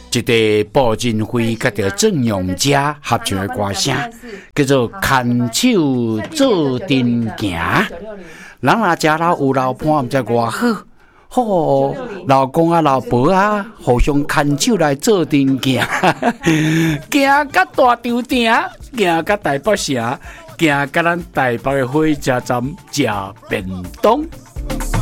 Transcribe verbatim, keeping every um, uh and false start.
一个布仁辉甲着郑永嘉合唱的歌声，叫做《牵手做阵行》。人若食老有老伴，毋知偌好。吼、哦，老公啊、老婆啊，互相牵手来做阵行，行到大稻埕，行到台北城，行到咱台北的火车站食便当。